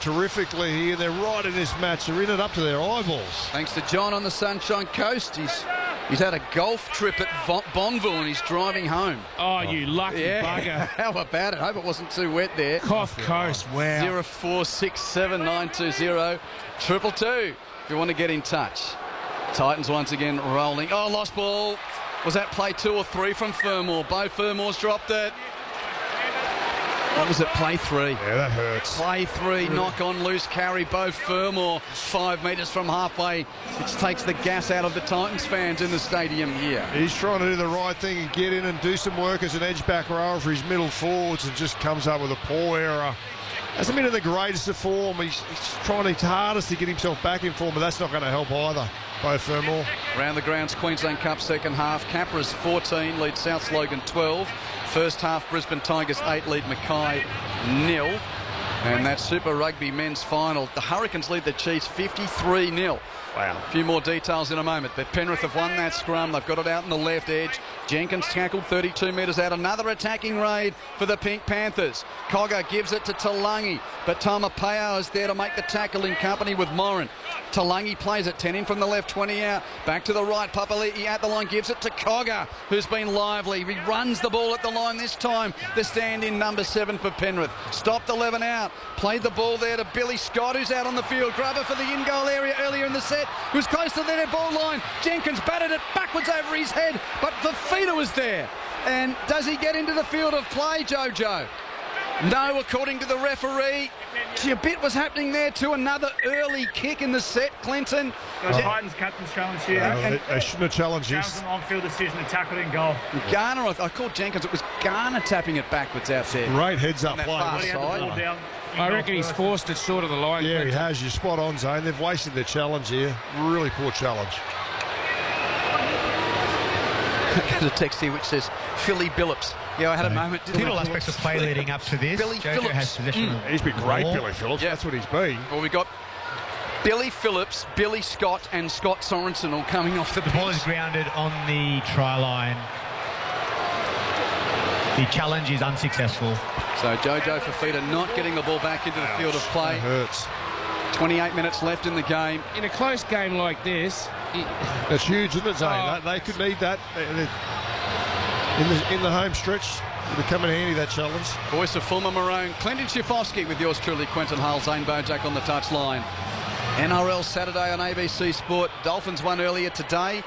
terrifically here. They're right in this match. They're in it up to their eyeballs. Thanks to John on the Sunshine Coast. He's had a golf trip at Bonneville and he's driving home. Oh, you lucky bugger. How about it? Hope it wasn't too wet there. Cough Coast, wow. 0467920222. If you want to get in touch. Titans once again rolling. Oh, lost ball. Was that play 2 or 3 from Fermor? Bo Fermor's dropped it. What was it? Play 3. Yeah, that hurts. Play 3, knock on loose carry. Bo Fermor, 5 metres from halfway, which takes the gas out of the Titans fans in the stadium here. He's trying to do the right thing and get in and do some work as an edge back rower for his middle forwards, and just comes up with a poor error. Hasn't been in the greatest of form. He's trying his hardest to get himself back in form, but that's not going to help either. Bo Fermor. Round the grounds, Queensland Cup second half. Capras 14, lead South Logan 12. First half, Brisbane Tigers 8, lead Mackay 0. And that Super Rugby men's final, the Hurricanes lead the Chiefs 53-0. Wow. A few more details in a moment, but Penrith have won that scrum. They've got it out on the left edge. Jenkins tackled 32 metres out. Another attacking raid for the Pink Panthers. Cogger gives it to Talangi, but Tamapao is there to make the tackle in company with Moran. Talangi plays it 10 in from the left, 20 out. Back to the right. Papali'i at the line, gives it to Cogger, who's been lively. He runs the ball at the line this time. The stand-in number 7 for Penrith. Stopped 11 out. Played the ball there to Billy Scott, who's out on the field. Grubber for the in-goal area earlier in the set. Was close to their ball line. Jenkins batted it backwards over his head, but Fifita was there. And does he get into the field of play, Jojo? No, according to the referee. Gee, a bit was happening there too. Another early kick in the set, Clinton. Those Titans captain's challenge here. They shouldn't have challenged this. That was an on-field decision to tackle it in goal. Garner, I called Jenkins. It was Garner tapping it backwards out there. Great heads-up On that play. far He had the side. ball down. I reckon he's forced it short of the line. Yeah, he has. You're spot on, Zane. They've wasted their challenge here. Really poor challenge. There's a text here which says Philly Billups. Yeah, I had a moment. Little aspects of play leading up to this. Billy Jojo Phillips. has possession of He's been the great, ball. Billy Phillips. Yeah. That's what he's been. Well, we got Billy Phillips, Billy Scott, and Scott Sorensen all coming off the The ball is bench. grounded on the try line. The challenge is unsuccessful. So Jojo Fifita not getting the ball back into the field of play. That hurts. 28 minutes left in the game. In a close game like this, That's huge, isn't it, Zane? Oh. They could need that in the home stretch. It would come in handy, that challenge. Voice of Fulmer Maroon, Clinton Schifofsky with yours truly, Quentin Hull, Zane Bojack on the touchline. NRL Saturday on ABC Sport. Dolphins won earlier today,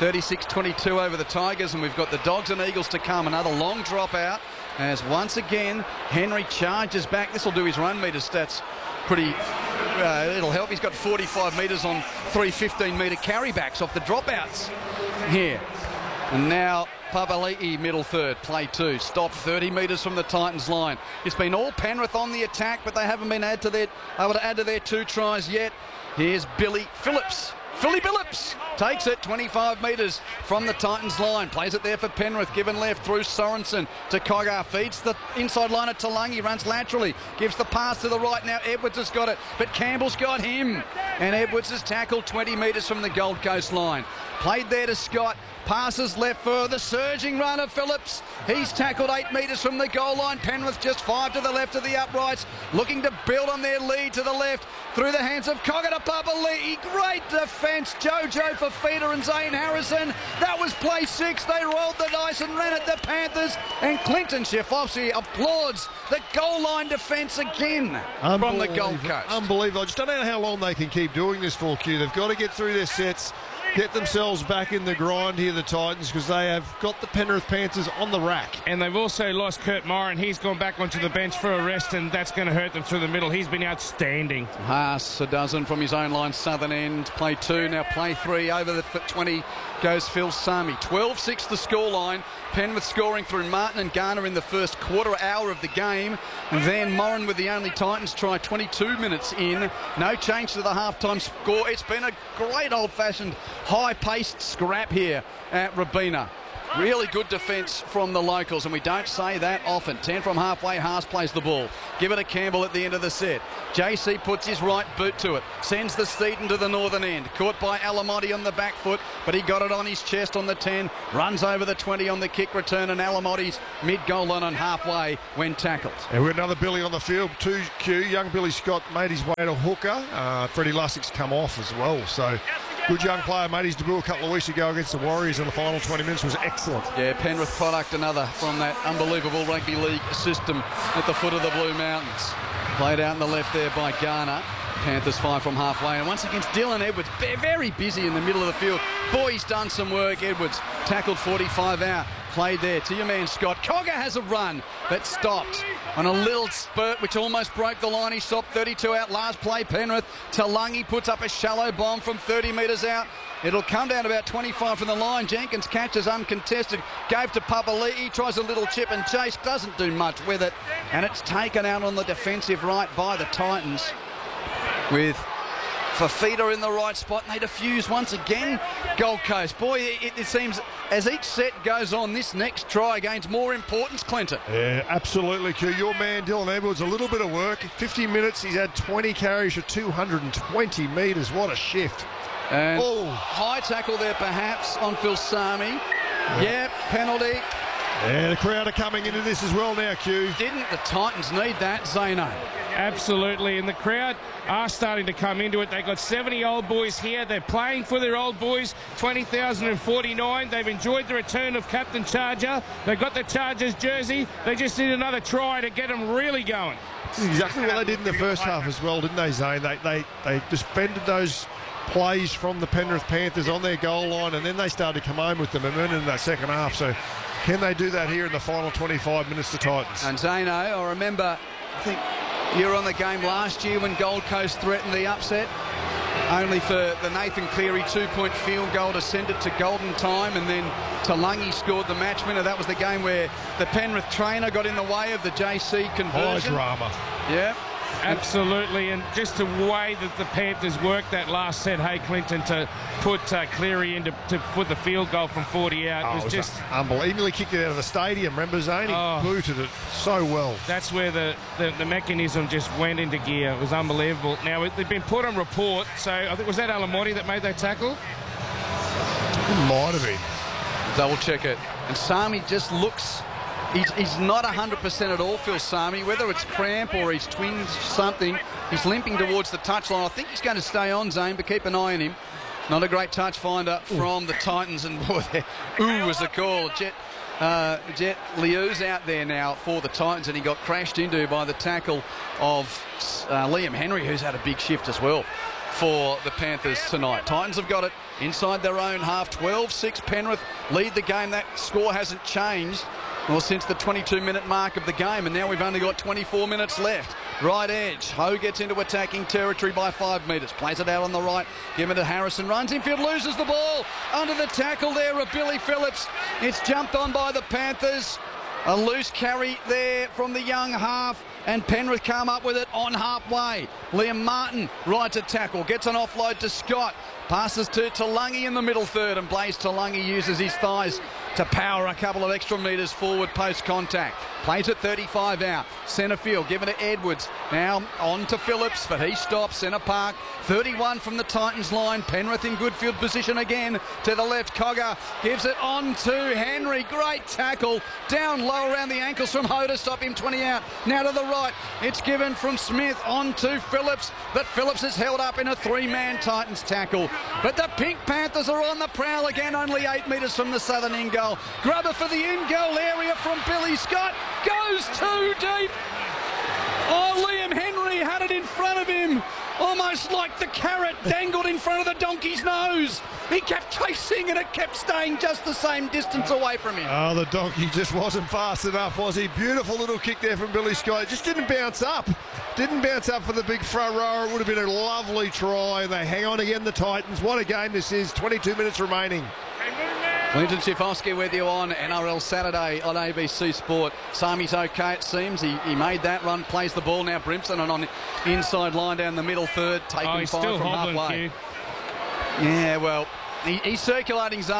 36-22 over the Tigers, and we've got the Dogs and Eagles to come. Another long dropout as once again Henry charges back. This will do his run metre stats pretty. It'll help. He's got 45 metres on 3 15-metre carrybacks off the dropouts here. And now Papali'i, middle third, play 2. Stop 30 metres from the Titans line. It's been all Penrith on the attack, but they haven't been able to add to their 2 tries yet. Here's Billy Phillips. Philly Billups takes it 25 metres from the Titans line. Plays it there for Penrith. Given left through Sorensen to Cogger. Feeds the inside line at Talangi. Runs laterally. Gives the pass to the right. Now Edwards has got it. But Campbell's got him. And Edwards has tackled 20 metres from the Gold Coast line. Played there to Scott. Passes left for the surging run of Phillips. He's tackled 8 metres from the goal line. Penrith just 5 to the left of the uprights. Looking to build on their lead to the left. Through the hands of Cogger to Papali'i. Great defence. Jojo Fifita and Zane Harrison. That was play 6. They rolled the dice and ran at the Panthers. And Clinton Schifofsky applauds the goal line defence again from the Gold Coast. Unbelievable. I just don't know how long they can keep doing this for, Q. They've got to get through their sets, get themselves back in the grind here, the Titans, because they have got the Penrith Panthers on the rack. and they've also lost Kurt Moran. He's gone back onto the bench for a rest, and that's going to hurt them through the middle. He's been outstanding. Haas a dozen from his own line, southern end. Play 2, now play 3. Over the 20 goes Phil Sami. 12-6 the scoreline. Penrith scoring through Martin and Garner in the first quarter hour of the game. And then Moran with the only Titans try 22 minutes in. No change to the halftime score. It's been a great old-fashioned, high-paced scrap here at Robina. Really good defence from the locals, and we don't say that often. 10 from halfway, Haas plays the ball. Give it to Campbell at the end of the set. JC puts his right boot to it. Sends the Seaton to the northern end. Caught by Alamotti on the back foot, but he got it on his chest on the 10. Runs over the 20 on the kick return, and Alamotti's mid-goal line on halfway when tackled. And we've got another Billy on the field, 2Q. Young Billy Scott made his way to hooker. Freddie Lussick's come off as well, so good young player. Made his debut a couple of weeks ago against the Warriors in the final 20 minutes. Was excellent. Yeah, Penrith product, another from that unbelievable rugby league system at the foot of the Blue Mountains. Played out in the left there by Garner. Panthers 5 from halfway, and once against Dylan Edwards, very busy in the middle of the field. Boy, he's done some work. Edwards tackled 45 out. Played there to your man Scott. Cogger has a run but stopped on a little spurt which almost broke the line. He stopped 32 out. Last play Penrith. Talangi puts up a shallow bomb from 30 metres out. It'll come down about 25 from the line. Jenkins catches uncontested. Gave to Papali'i. Tries a little chip and chase. Doesn't do much with it. And it's taken out on the defensive right by the Titans, with Fafita in the right spot, and they defuse once again, Gold Coast. Boy, it seems as each set goes on, this next try gains more importance, Clinton. Yeah, absolutely, Q. Your man, Dylan Edwards, a little bit of work. 50 minutes, he's had 20 carries for 220 metres. What a shift. And high tackle there, perhaps, on Phil Sami. Yeah, penalty. Yeah, the crowd are coming into this as well now, Q. Didn't the Titans need that, Zeno? Absolutely, and the crowd are starting to come into it. They've got 70 old boys here. They're playing for their old boys. 20,049. They've enjoyed the return of Captain Charger. They've got the Chargers jersey. They just need another try to get them really going. This is exactly what they did in the first half as well, didn't they, Zane? They defended those plays from the Penrith Panthers on their goal line, and then they started to come home with the momentum in that second half. So can they do that here in the final 25 minutes, the Titans? And Zano, I remember, I think you were on the game last year when Gold Coast threatened the upset, only for the Nathan Cleary 2-point field goal to send it to golden time, and then Talangi scored the match winner. That was the game where the Penrith trainer got in the way of the JC conversion. High drama. Yeah. Absolutely, and just the way that the Panthers worked that last set, hey, Clinton, to put Cleary in to put the field goal from 40 out. It was just unbelievable. He kicked it out of the stadium, remember, Zane? He booted it so well. That's where the mechanism just went into gear. It was unbelievable. Now, they've been put on report, so I think, was that Alamotti that made that tackle? It might have been. Double check it. And Sami just looks... He's not 100% at all, Phil Sami. Whether it's cramp or he's twinged something, he's limping towards the touchline. I think he's going to stay on, Zane, but keep an eye on him. Not a great touch finder from the Titans, and boy, was the call. Jet Liu's out there now for the Titans, and he got crashed into by the tackle of Liam Henry, who's had a big shift as well for the Panthers tonight. Titans have got it inside their own half. 12-6 Penrith lead the game. That score hasn't changed since the 22-minute mark of the game, and now we've only got 24 minutes left. Right edge. Ho gets into attacking territory by 5 metres. Plays it out on the right. Give it to Harrison. Runs infield, loses the ball. Under the tackle there of Billy Phillips. It's jumped on by the Panthers. A loose carry there from the young half, and Penrith come up with it on halfway. Liam Martin right to tackle. Gets an offload to Scott. Passes to Talangi in the middle third, and Blaze Talangi uses his thighs to power a couple of extra metres forward post-contact. Plays it 35 out. Centre field, given to Edwards. Now on to Phillips, but he stops. Centre park, 31 from the Titans line. Penrith in good field position again. To the left, Cogger gives it on to Henry. Great tackle. Down low around the ankles from Ho to stop him, 20 out. Now to the right. It's given from Smith on to Phillips, but Phillips is held up in a 3-man Titans tackle. But the Pink Panthers are on the prowl again, only 8 metres from the southern end goal. Grubber for the in-goal area from Billy Scott. Goes too deep. Oh, Liam Henry had it in front of him, almost like the carrot dangled in front of the donkey's nose. He kept chasing, and it kept staying just the same distance away from him. Oh, the donkey just wasn't fast enough, was he? Beautiful little kick there from Billy Scott. It just didn't bounce up. Didn't bounce up for the big front rower. It would have been a lovely try. They hang on again, the Titans. What a game this is. 22 minutes remaining. Clinton Schifowski with you on NRL Saturday on ABC Sport. Sami's okay, it seems. He made that run, plays the ball now. Brimson and on the inside line down the middle third, taking 5 from halfway. Yeah, well, he's circulating, Zane.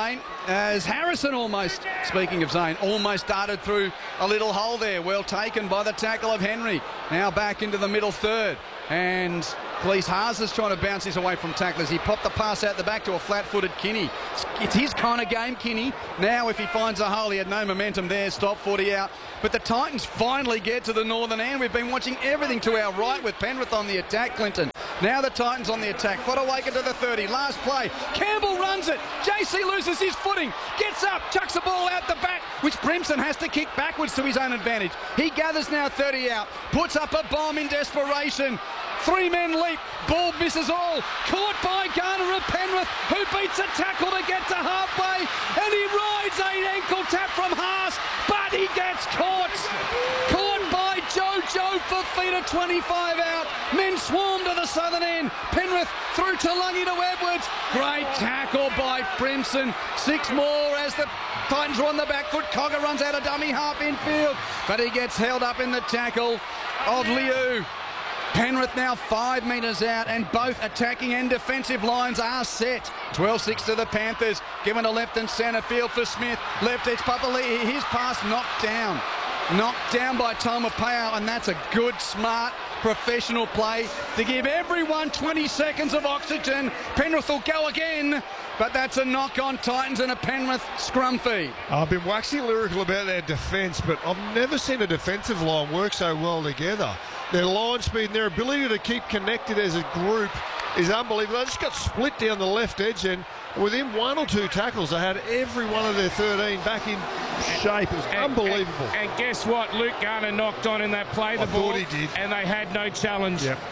as Harrison almost, speaking of Zane, almost darted through a little hole there. Well taken by the tackle of Henry. Now back into the middle third. And Cleese Haas is trying to bounce this away from tacklers. He popped the pass out the back to a flat-footed Kinney. It's his kind of game, Kinney. Now if he finds a hole, he had no momentum there. Stop 40 out. But the Titans finally get to the northern end. We've been watching everything to our right with Penrith on the attack, Clinton. Now the Titans on the attack. Fodawaker to the 30. Last play. Campbell runs it. JC loses his footing. Gets up. Chucks the ball out the back, which Brimson has to kick backwards to his own advantage. He gathers now 30 out. Puts up a bomb in desperation. Three-men leap. Ball misses all. Caught by Garner of Penrith, who beats a tackle to get to halfway. And he rides an ankle tap from Haas, but he gets caught. Caught by Jojo Fifita, 25 out. Men swarm to the southern end. Penrith through Talangi to Edwards. Great tackle by Brimson. 6 more as the Titans are on the back foot. Cogger runs out of dummy half infield, but he gets held up in the tackle of Liu. Penrith now 5 metres out, and both attacking and defensive lines are set. 12-6 to the Panthers, given to left and centre field for Smith. Left edge Papali'i, his pass knocked down. Knocked down by Tomapao, and that's a good, smart, professional play to give everyone 20 seconds of oxygen. Penrith will go again, but that's a knock on Titans and a Penrith scrum feed. I've been waxing lyrical about their defence, but I've never seen a defensive line work so well together. Their line speed and their ability to keep connected as a group is unbelievable. They just got split down the left edge, and within 1 or 2 tackles, they had every one of their 13 back in shape. It was unbelievable. And guess what? Luke Garner knocked on in that play. The ball, he did. And they had no challenge. Yep.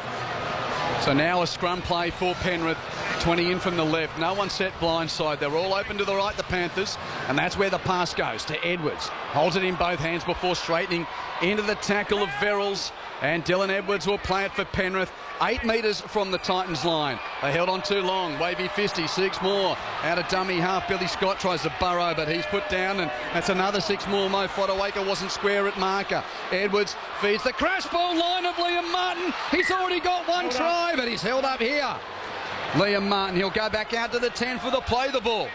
So now a scrum play for Penrith. 20 in from the left. No one set blindside. They're all open to the right, the Panthers. And that's where the pass goes to Edwards. Holds it in both hands before straightening into the tackle of Verrills. And Dylan Edwards will play it for Penrith. 8 metres from the Titans line. They held on too long. Wavy Fisty, 6 more. Out of dummy half. Billy Scott tries to burrow, but he's put down, and that's another 6 more. Mo Fodawaker wasn't square at marker. Edwards feeds the crash ball line of Liam Martin. He's already got 1 try, but he's held up here. Liam Martin, he'll go back out to the 10 for the play the ball.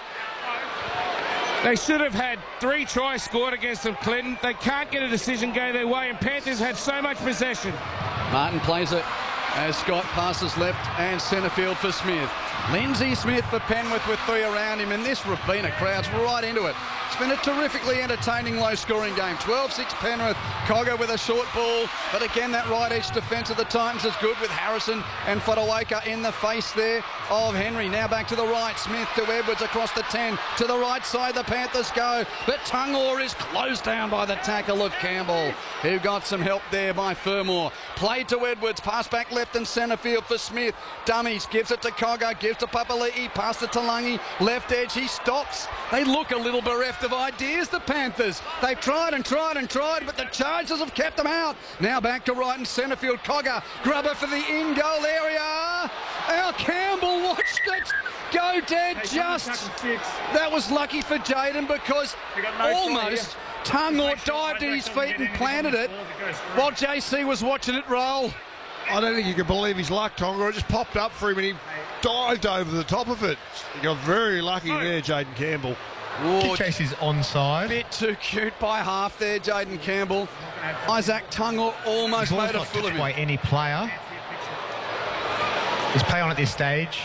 They should have had 3 tries scored against them, Clinton. They can't get a decision go their way, and Panthers had so much possession. Martin plays it as Scott passes left and centre field for Smith. Lindsay Smith for Penrith with 3 around him, and this Robina crowd's right into it. It's been a terrifically entertaining low-scoring game. 12-6 Penrith. Cogger with a short ball, but again that right edge defence of the Titans is good with Harrison and Fodawaker in the face there of Henry. Now back to the right. Smith to Edwards across the 10. To the right side the Panthers go, but Tungor is closed down by the tackle of Campbell, who got some help there by Fermor. Played to Edwards. Pass back left and centre field for Smith. Dummies. Gives it to Cogger. Gives to Papali'i. Pass to Talangi. Left edge. He stops. They look a little bereft of ideas, the Panthers. They've tried and tried and tried, but the Chargers have kept them out. Now back to right and centre field. Cogger. Grubber for the in-goal area. Al Campbell watched it go dead just. That was lucky for Jaden because almost Tungor dived at his feet and planted it while JC was watching it roll. I don't think you can believe his luck, Tonga. It just popped up for him and he dived over the top of it. He got very lucky there, Jaden Campbell. Kick chase is onside. Bit too cute by half there, Jaden Campbell. Isaac Tungor almost Ball's made a not fool of touched by him. any player. There's play on at this stage.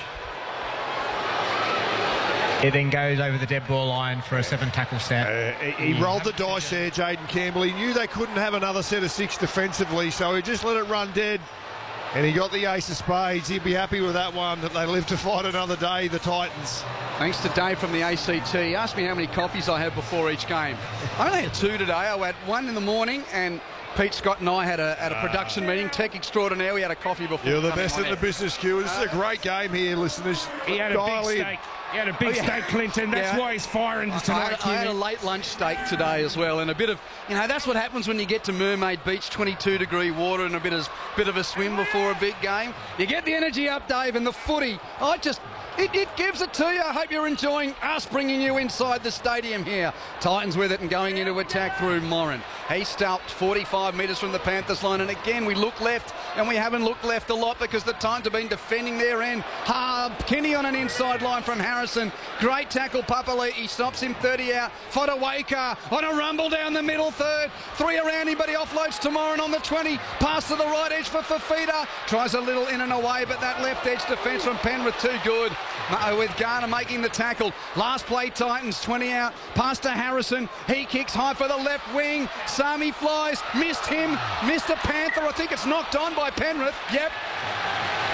It then goes over the dead ball line for a 7 tackle set. He rolled the dice there, Jaden Campbell. He knew they couldn't have another set of 6 defensively, so he just let it run dead. And he got the ace of spades. He'd be happy with that one, that they live to fight another day, the Titans. Thanks to Dave from the ACT. He asked me how many coffees I had before each game. I only had 2 today. I had 1 in the morning, and Pete Scott and I had a production meeting. Tech extraordinaire. We had a coffee before. You're the coming best on in the air. business, Q. This is a great game here, listeners. He had a Dial big in. steak. He had a big steak, Clinton. That's why he's firing tonight. I had a late lunch steak today as well, and a bit of, that's what happens when you get to Mermaid Beach, 22-degree water, and a bit of a swim before a big game. You get the energy up, Dave, and the footy. It gives it to you. I hope you're enjoying us bringing you inside the stadium here. Titans with it and going into attack through Moran. He stopped 45 metres from the Panthers line, and again we look left, and we haven't looked left a lot because the Titans have been defending their end. Kinney on an inside line from Harrison. Great tackle, Papali'i. He stops him 30 out. Fotuaika on a rumble down the middle third. 3 around him, but he offloads to Moran on the 20. Pass to the right edge for Fifita. Tries a little in and away, but that left edge defence from Penrith too good. With Garner making the tackle. Last play, Titans, 20 out. Pass to Harrison. He kicks high for the left wing. Sami flies. Missed him. Missed a Panther. I think it's knocked on by Penrith. Yep.